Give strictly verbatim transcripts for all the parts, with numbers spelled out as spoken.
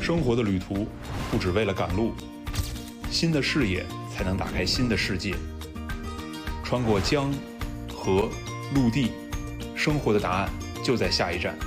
生活的旅途不只为了赶路，新的视野才能打开新的世界。穿过江、河、陆地，生活的答案就在下一站。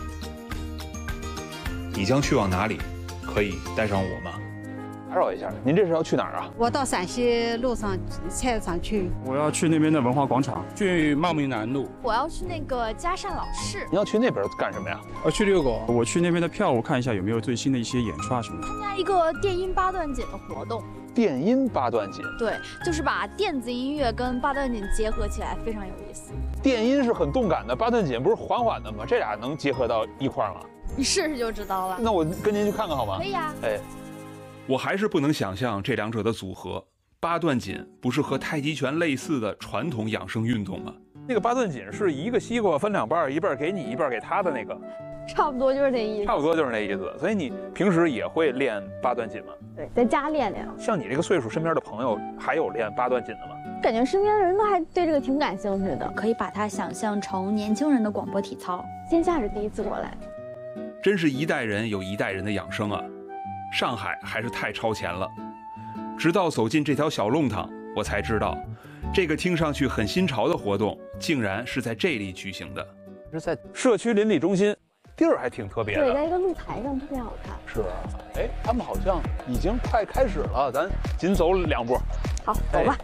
你将去往哪里？可以带上我吗？ 打扰一下，您这是要去哪儿啊？ 我到陕西路上菜市场去。 我要去那边的文化广场，去茂名南路。 我要去那个嘉善老市。 你要去那边干什么呀？ 要去遛狗。我去那边的票务看一下有没有最新的一些演出啊什么的。 参加一个电音八段锦的活动。 电音八段锦？ 对，就是把电子音乐跟八段锦结合起来，非常有意思。 电音是很动感的，八段锦不是缓缓的吗？这俩能结合到一块儿吗？ 你试试就知道了。 那我跟您去看看好吗？ 可以啊。 哎。 我还是不能想象这两者的组合。八段锦不是和太极拳类似的传统养生运动吗？ 那个八段锦是一个西瓜分两半，一半给你，一半给他的那个， 差不多就是那意思。 差不多就是那意思。所以你平时也会练八段锦吗？ 对，在家练练。 像你这个岁数，身边的朋友还有练八段锦的吗？ 感觉身边的人都还对这个挺感兴趣的，可以把它想象成年轻人的广播体操。线下是第一次过来， 真是一代人有一代人的养生啊！上海还是太超前了，直到走进这条小弄堂，我才知道，这个听上去很新潮的活动，竟然是在这里举行的。 是在社区邻里中心，地儿还挺特别的。 对，在一个露台上特别好看。 是啊，哎，他们好像已经快开始了，咱紧走两步。 好，走吧。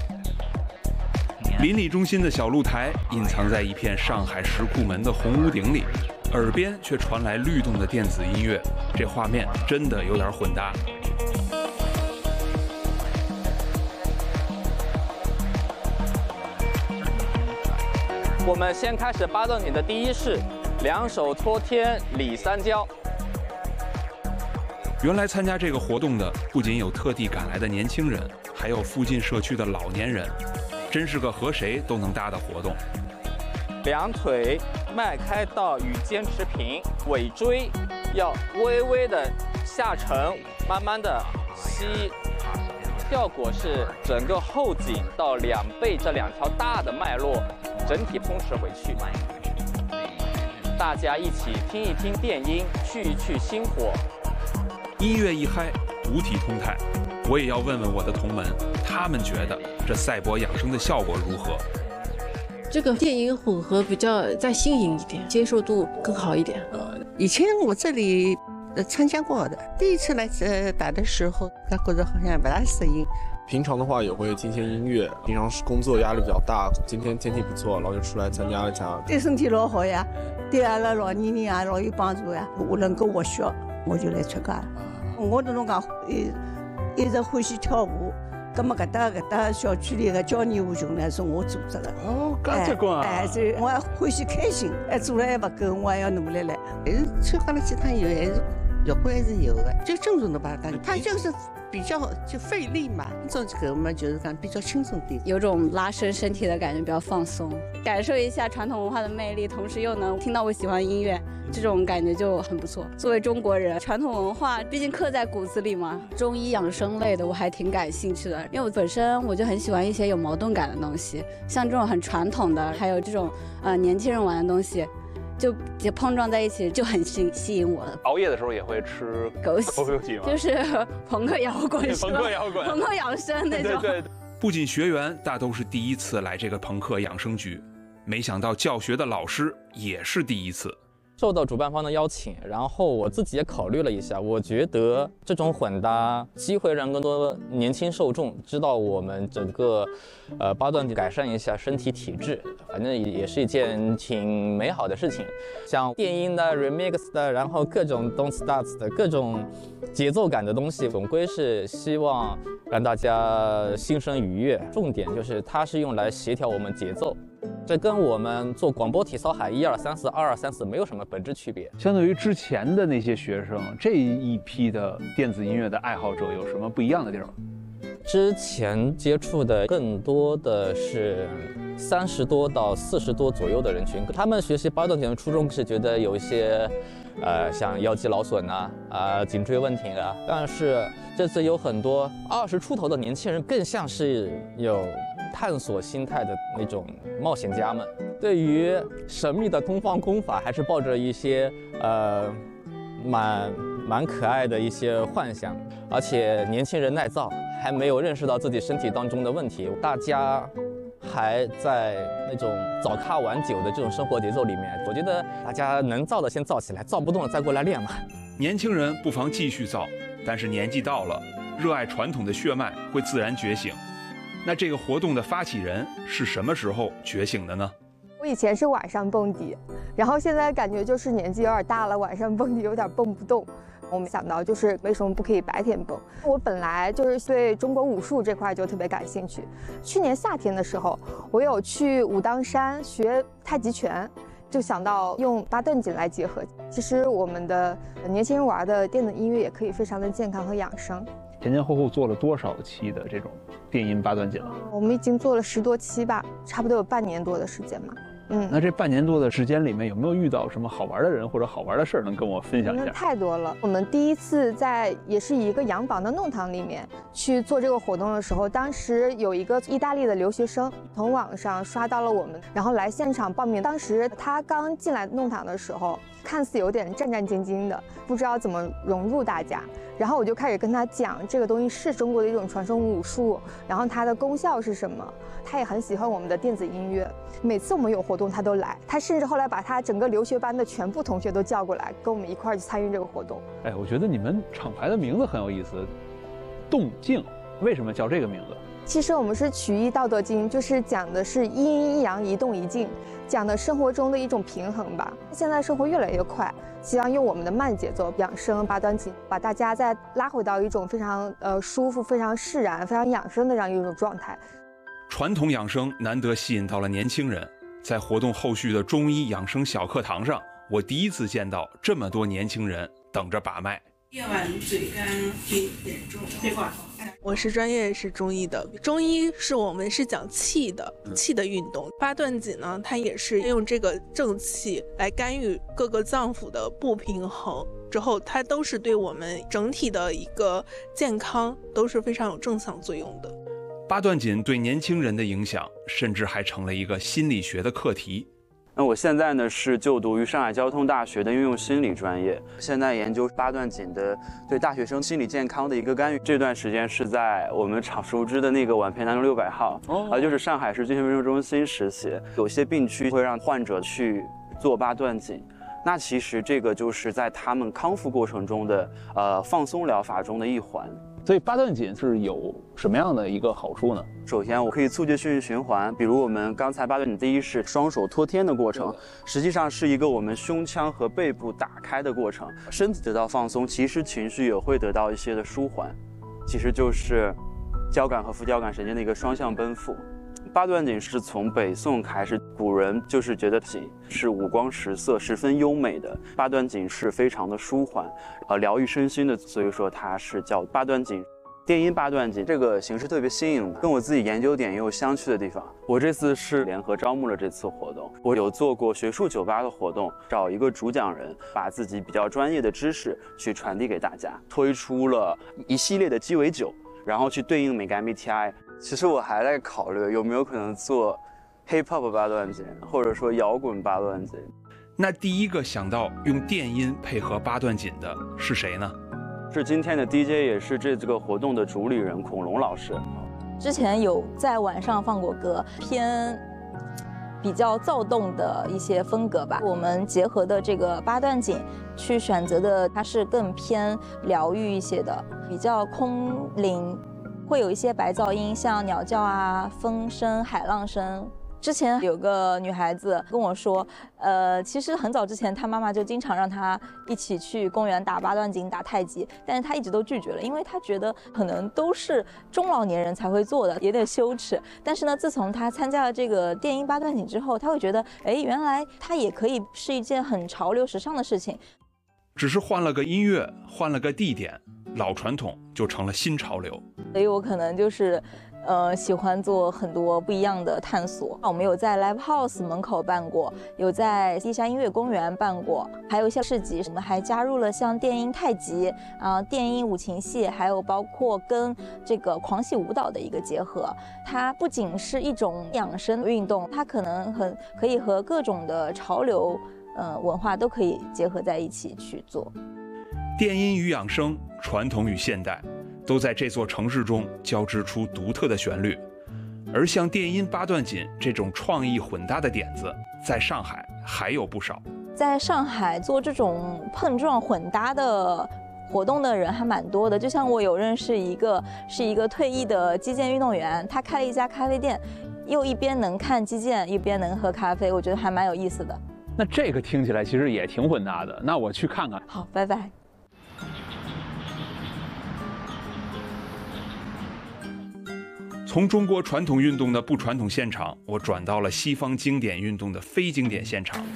邻里中心的小露台隐藏在一片上海石库门的红屋顶里。耳边却传来律动的电子音乐，这画面真的有点混搭。 我们先开始八段锦的第一式，两手托天理三焦。 原来参加这个活动的不仅有特地赶来的年轻人，还有附近社区的老年人，真是个和谁都能搭的活动。 两腿迈开到与肩持平，尾椎要微微的下沉，慢慢的吸，效果是整个后颈到两背这两条大的脉络整体松弛回去。大家一起听一听电音，去一去心火。 音乐一嗨，五体通泰。我也要问问我的同门，他们觉得这赛博养生的效果如何？ 这个电音混合比较再新颖一点，接受度更好一点。 呃，以前我这里呃参加过的，第一次来呃打的时候，感觉好像不大适应。 平常的话也会听些音乐，平常是工作压力比较大，今天天气不错，然后就出来参加一下。 对身体老好呀，对阿拉老年人啊老有帮助呀。我能够活血，我就来参加。我这种讲一一直欢喜跳舞。那么搿搭搿搭小区里个交谊舞群呢，是我组织的。 哦，搿结棍啊！ 哎，所以我也欢喜开心，哎，做了还不够，我还要努力来。还是参加了几趟以后，还是效果还是有的。最正宗的吧，它就是比较就费力嘛，做这个嘛就是讲比较轻松点， 有种拉伸身体的感觉，比较放松，感受一下传统文化的魅力，同时又能听到我喜欢的音乐。这种感觉就很不错。作为中国人，传统文化毕竟刻在骨子里嘛，中医养生类的我还挺感兴趣的，因为我本身我就很喜欢一些有矛盾感的东西，像这种很传统的，还有这种呃年轻人玩的东西，就就碰撞在一起就很吸吸引我了。 熬夜的时候也会吃枸杞， 枸杞吗？ 就是朋克摇滚， 朋克摇滚， 朋克养生那种。 对对对。 不仅学员大都是第一次来这个朋克养生局，没想到教学的老师也是第一次。 受到主办方的邀请，然后我自己也考虑了一下，我觉得这种混搭机会让更多年轻受众知道我们整个呃八段锦改善一下身体体质，反正也是一件挺美好的事情。像电音的 remix 的，然后各种 don't starts 的各种节奏感的东西，总归是希望让大家心生愉悦。重点就是它是用来协调我们节奏。这跟我们做广播体操喊一二三四二二三四没有什么本质区别。 相对于之前的那些学生，这一批的电子音乐的爱好者有什么不一样的地儿吗？ 之前接触的更多的是三十多到四十多左右的人群，他们学习八段锦的初衷是觉得有一些，呃，像腰肌劳损呐、啊、啊颈椎问题啊，但是这次有很多二十出头的年轻人，更像是有探索心态的那种冒险家们，对于神秘的东方功法还是抱着一些呃蛮蛮可爱的一些幻想，而且年轻人耐造，还没有认识到自己身体当中的问题，大家还在那种早咖晚酒的这种生活节奏里面，我觉得大家能造的先造起来，造不动了再过来练嘛。 年轻人不妨继续造，但是年纪到了，热爱传统的血脉会自然觉醒。那这个活动的发起人是什么时候觉醒的呢？ 我以前是晚上蹦迪，然后现在感觉就是年纪有点大了，晚上蹦迪有点蹦不动。我们想到就是为什么不可以白天蹦？我本来就是对中国武术这块就特别感兴趣。去年夏天的时候，我有去武当山学太极拳，就想到用八段锦来结合。其实我们的年轻人玩的电子音乐也可以非常的健康和养生。 前前后后做了多少期的这种电音八段锦了？ 我们已经做了十多期吧，差不多有半年多的时间嘛。嗯， 那这半年多的时间里面有没有遇到什么好玩的人或者好玩的事儿，能跟我分享一下？ 那太多了。我们第一次在也是一个洋房的弄堂里面去做这个活动的时候，当时有一个意大利的留学生从网上刷到了我们，然后来现场报名。当时他刚进来弄堂的时候，看似有点战战兢兢的，不知道怎么融入大家。然后我就开始跟他讲，这个东西是中国的一种传统武术，然后它的功效是什么。他也很喜欢我们的电子音乐，每次我们有活动他都来，他甚至后来把他整个留学班的全部同学都叫过来，跟我们一块儿去参与这个活动。 哎，我觉得你们厂牌的名字很有意思，动静，为什么叫这个名字？ 其实我们是取义《道德经》，就是讲的是一阴一阳，一动一静，讲的生活中的一种平衡吧。现在生活越来越快，希望用我们的慢节奏养生八段锦，把大家再拉回到一种非常呃舒服、非常释然、非常养生的这样一种状态。 传统养生难得吸引到了年轻人，在活动后续的中医养生小课堂上，我第一次见到这么多年轻人等着把脉。 夜晚嘴干鼻点重，这块我是专业是中医的，中医是我们是讲气的，气的运动。八段锦呢，它也是用这个正气来干预各个脏腑的不平衡，之后它都是对我们整体的一个健康都是非常有正向作用的。 八段锦对年轻人的影响，甚至还成了一个心理学的课题。 那我现在呢是就读于上海交通大学的应用心理专业，现在研究八段锦的对大学生心理健康的一个干预。这段时间是在我们常熟知的那个宛平南路六百号，啊、哦，就是上海市精神卫生中心实习。有些病区会让患者去做八段锦。那其实这个就是在他们康复过程中的呃放松疗法中的一环。 所以八段锦是有什么样的一个好处呢？ 首先，我可以促进血液循环，比如我们刚才八段锦第一式双手托天的过程，实际上是一个我们胸腔和背部打开的过程，身体得到放松，其实情绪也会得到一些的舒缓，其实就是交感和副交感神经的一个双向奔赴。八段锦是从北宋开始，古人就是觉得锦是五光十色、十分优美的，八段锦是非常的舒缓，呃，疗愈身心的，所以说它是叫八段锦。电音八段锦这个形式特别新颖，跟我自己研究点也有相去的地方。我这次是联合招募了这次活动，我有做过学术酒吧的活动，找一个主讲人，把自己比较专业的知识去传递给大家，推出了一系列的鸡尾酒，然后去对应美干 M B T I。其实我还在考虑有没有可能做 hip hop 八段锦，或者说摇滚八段锦。 那第一个想到用电音配合八段锦的是谁呢？ 是今天的 D J， 也是这个活动的主理人孔龙老师。 之前有在晚上放过歌，偏比较躁动的一些风格吧。我们结合的这个八段锦去选择的，它是更偏疗愈一些的，比较空灵。会有一些白噪音，像鸟叫啊、风声、海浪声。之前有个女孩子跟我说，呃，其实很早之前她妈妈就经常让她一起去公园打八段锦、打太极，但是她一直都拒绝了，因为她觉得可能都是中老年人才会做的，有点羞耻。但是呢，自从她参加了这个电音八段锦之后，她会觉得，哎，原来它也可以是一件很潮流、时尚的事情。 只是换了个音乐，换了个地点，老传统就成了新潮流。 所以我可能就是，呃，喜欢做很多不一样的探索。我们有在 Live House 门口办过，有在地下音乐公园办过，还有一些市集。我们还加入了像电音太极啊、呃、电音五禽戏，还有包括跟这个狂喜舞蹈的一个结合。它不仅是一种养生运动，它可能很可以和各种的潮流。呃，文化都可以结合在一起去做。 电音与养生，传统与现代，都在这座城市中交织出独特的旋律。而像电音八段锦这种创意混搭的点子，在上海还有不少。 在上海做这种碰撞混搭的活动的人还蛮多的，就像我有认识一个是一个退役的击剑运动员，他开了一家咖啡店，又一边能看击剑，一边能喝咖啡，我觉得还蛮有意思的。 那这个听起来其实也挺混搭的，那我去看看。 好，拜拜。 从中国传统运动的不传统现场，我转到了西方经典运动的非经典现场。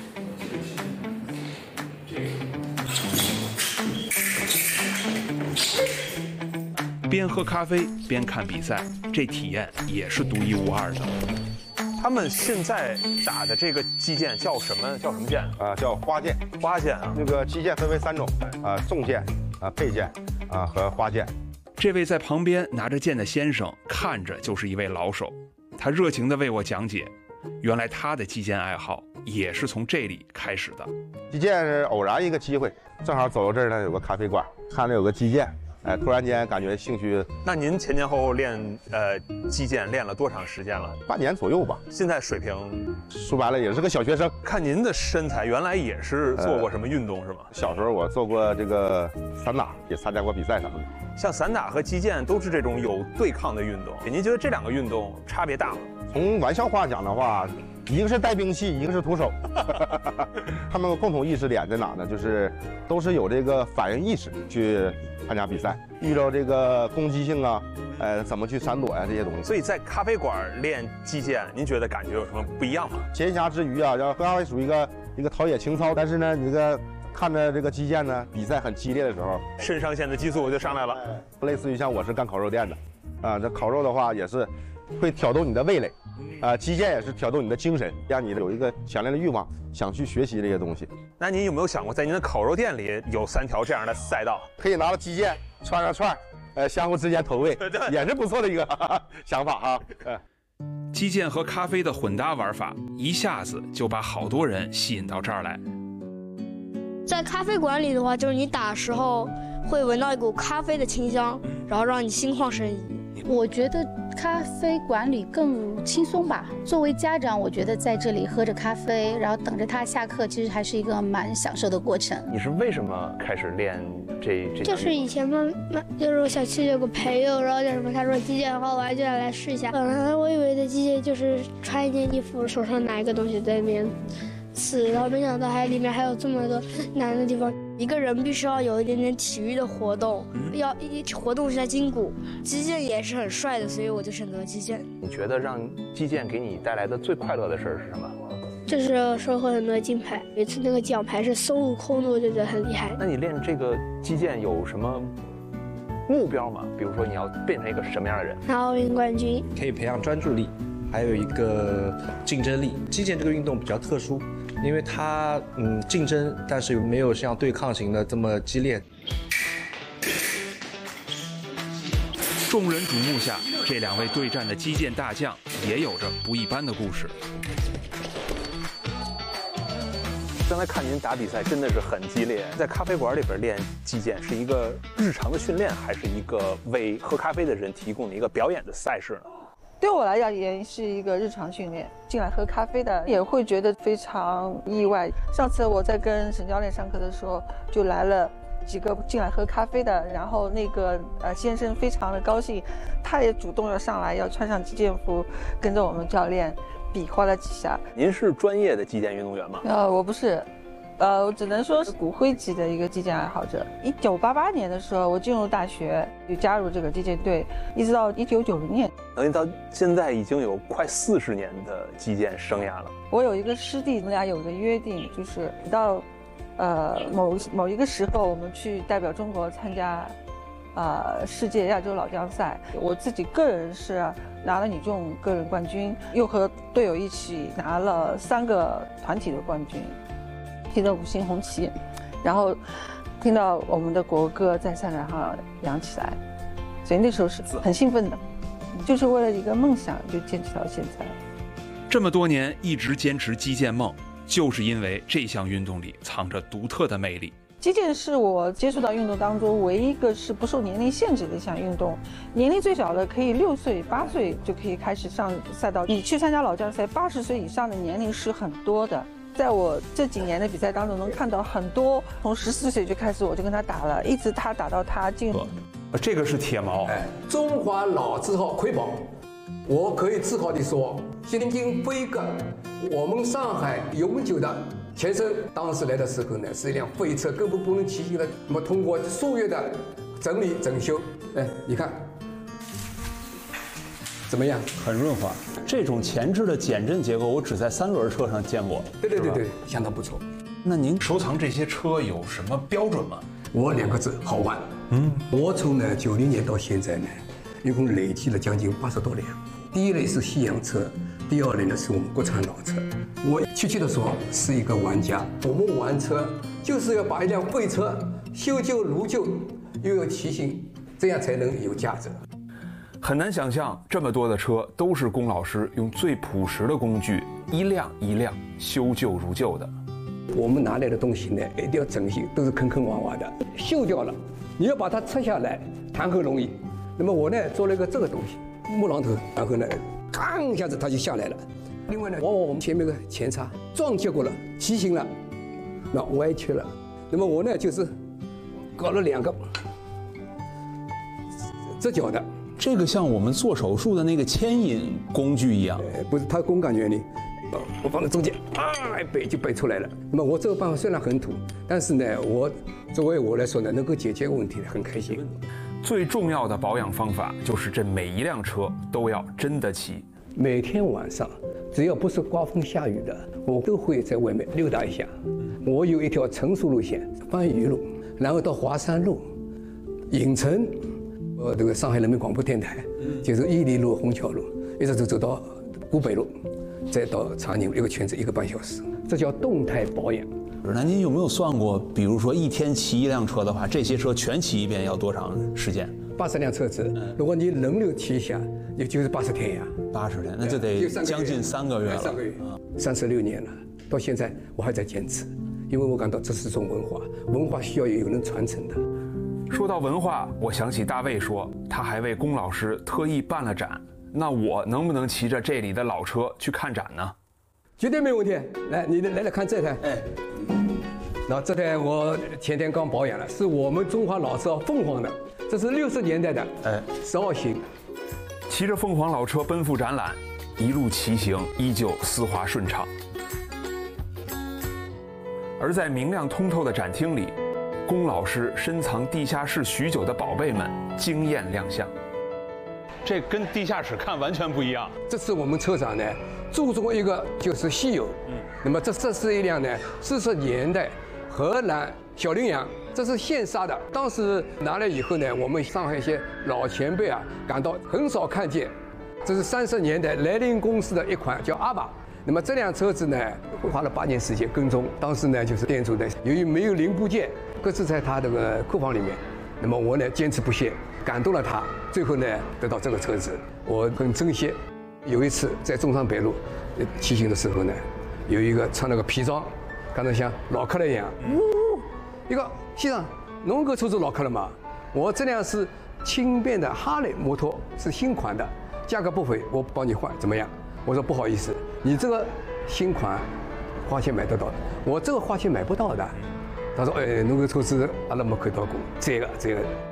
边喝咖啡边看比赛，这体验也是独一无二的。 他们现在打的这个击剑叫什么？叫什么剑啊？叫花剑。 花剑啊。 那个击剑分为三种啊，重剑啊、佩剑啊和花剑。 这位在旁边拿着剑的先生，看着就是一位老手，他热情地为我讲解，原来他的击剑爱好也是从这里开始的。 击剑是偶然一个机会，正好走到这儿呢，有个咖啡馆，看着有个击剑。哎，突然间感觉兴趣。 那您前前后后练呃击剑练了多长时间了？ 半年左右吧。 现在水平说白了也是个小学生。 看您的身材，原来也是做过什么运动、呃、是吗？ 小时候我做过这个散打，也参加过比赛什么的。 像散打和击剑都是这种有对抗的运动，您觉得这两个运动差别大吗？ 从玩笑话讲的话，一个是带兵器，一个是徒手。他们共同意识点在哪呢？就是都是有这个反应意识去参加比赛，遇到这个攻击性啊，呃，怎么去闪躲呀、啊、这些东西。 所以在咖啡馆练击剑，您觉得感觉有什么不一样吗？ 闲暇之余啊，然后喝咖啡属于一个一个陶冶情操，但是呢，你这个看着这个击剑呢，比赛很激烈的时候， 肾上腺的激素就上来了。 类似于像我是干烤肉店的，啊，这烤肉的话也是会挑动你的味蕾。啊，击剑也是挑动你的精神，让你有一个强烈的欲望，想去学习这些东西。 那您有没有想过，在您的烤肉店里有三条这样的赛道， 可以拿着击剑串上串，呃，相互之间投喂，也是不错的一个哈哈想法哈。 嗯，击剑和咖啡的混搭玩法，一下子就把好多人吸引到这儿来。 在咖啡馆里的话，就是你打的时候会闻到一股咖啡的清香，然后让你心旷神怡。 我觉得咖啡馆里更轻松吧。作为家长，我觉得在这里喝着咖啡，然后等着他下课，其实还是一个蛮享受的过程。 你是为什么开始练这这？ 就是以前嘛，就是我小区有个朋友，然后叫什么，他说击剑好玩，就想来试一下。本来我以为的击剑就是穿一件衣服，手上拿一个东西在那边刺，然后没想到还里面还有这么多难的地方。一个人必须要有一点点体育的活动，嗯、要一活动一下筋骨。击剑也是很帅的，所以我就选择了击剑。 你觉得让击剑给你带来的最快乐的事儿是什么？ 就是收获很多金牌。有一次那个奖牌是孙悟空的，我就觉得很厉害。 那你练这个击剑有什么目标吗？比如说你要变成一个什么样的人？ 拿奥运冠军。 可以培养专注力，还有一个竞争力。击剑这个运动比较特殊。因为它嗯竞争，但是没有像对抗型的这么激烈。 众人瞩目下，这两位对战的击剑大将也有着不一般的故事。 刚才看您打比赛真的是很激烈，在咖啡馆里边练击剑是一个日常的训练，还是一个为喝咖啡的人提供的一个表演的赛事呢？ 对我来讲也是一个日常训练，进来喝咖啡的也会觉得非常意外。上次我在跟沈教练上课的时候，就来了几个进来喝咖啡的，然后那个呃先生非常的高兴，他也主动要上来要穿上击剑服，跟着我们教练比划了几下。 您是专业的击剑运动员吗？ 呃，我不是。呃，我只能说是骨灰级的一个击剑爱好者。一九八八年的时候，我进入大学就加入这个击剑队，一直到一九九零年， 等于到现在已经有快四十年的击剑生涯了。 我有一个师弟，我们俩有个约定，就是到呃某某一个时候，我们去代表中国参加啊、呃、世界亚洲老将赛。我自己个人是拿了女重个人冠军，又和队友一起拿了三个团体的冠军。提着五星红旗，然后听到我们的国歌在赛场上扬起来，所以那时候是很兴奋的，就是为了一个梦想就坚持到现在。 这么多年一直坚持击剑梦，就是因为这项运动里藏着独特的魅力。 击剑是我接触到运动当中唯一一个是不受年龄限制的一项运动，年龄最小的可以六岁、八岁就可以开始上赛道。你去参加老将赛，八十岁以上的年龄是很多的。在我这几年的比赛当中，能看到很多从十四岁就开始我就跟他打了，一直他打到他进。 这个是铁矛。 哎，中华老字号瑰宝，我可以自豪地说，新京飞鸽，我们上海永久的。前身当时来的时候呢，是一辆废车，根本不能骑行的。那么通过数月的整理整修，哎，你看怎么样？ 很润滑。这种前置的减震结构，我只在三轮车上见过。 对对对对，相当不错。 那您收藏这些车有什么标准吗？ 我两个字：好玩。嗯，我从呢九零年到现在呢，一共累计了将近八十多辆。第一类是西洋车。第二类呢是我们国产老车。我确切的说是一个玩家。我们玩车就是要把一辆废车修旧如旧，又有骑行，这样才能有价值。 很难想象这么多的车都是龚老师用最朴实的工具一辆一辆修旧如旧的。 我们拿来的东西呢，一定要整齐，都是坑坑洼洼的，锈掉了，你要把它拆下来，谈何容易？那么我呢做了一个这个东西，木榔头，然后呢。刚一下子它就下来了。另外呢，往往我们前面个前叉撞结过了，畸形了，那歪曲了。那么我呢就是搞了两个折角的， 这个像我们做手术的那个牵引工具一样， 不是它公感原理。我放在中间，啊，一背就背出来了。那么我这个办法虽然很土，但是呢，我作为我来说呢，能够解决问题，很开心。 最重要的保养方法就是这每一辆车都要真的骑。 每天晚上，只要不是刮风下雨的，我都会在外面溜达一下。我有一条成熟路线，番禺路，然后到华山路、影城，呃，这个上海人民广播电台，就是伊犁路、虹桥路，一直走走到古北路，再到长宁，一个圈子一个半小时，这叫动态保养。 那您有没有算过，比如说一天骑一辆车的话，这些车全骑一遍要多长时间？ 八十辆车子，如果你轮流骑一下，也就是八十天呀。 八十天，那就得将近三个月了。 三个月，三十六年了，到现在我还在坚持，因为我感到这是一种文化，文化需要有人传承的。 说到文化，我想起大卫说，他还为龚老师特意办了展。那我能不能骑着这里的老车去看展呢？ 绝对没问题。来，你来来看这台。哎。那这台我前天刚保养了，是我们中华老车凤凰的，这是六十年代的，哎，十二型。 骑着凤凰老车奔赴展览，一路骑行依旧丝滑顺畅。而在明亮通透的展厅里，龚老师深藏地下室许久的宝贝们惊艳亮相。 这跟地下室看完全不一样。 这次我们车厂呢注重一个就是稀有，嗯，那么这这是一辆呢四十年代荷兰小羚羊，这是现杀的。当时拿来以后呢，我们上海一些老前辈啊感到很少看见。这是三十年代莱茵公司的一款叫阿巴。那么这辆车子呢，花了八年时间跟踪。当时呢，就是店主呢，由于没有零部件，搁置在他这个库房里面。那么我呢坚持不懈，感动了他，最后呢得到这个车子，我很珍惜。有一次在中山北路骑行的时候呢，有一个穿了个皮装，刚才像老客人一样，呜，一个先生，侬个车子老客了吗？我这辆是轻便的哈雷摩托，是新款的，价格不菲，我帮你换，怎么样？我说不好意思，你这个新款花钱买得到的，我这个花钱买不到的。他说：“哎，侬个车子阿拉没看到过，这个这个。”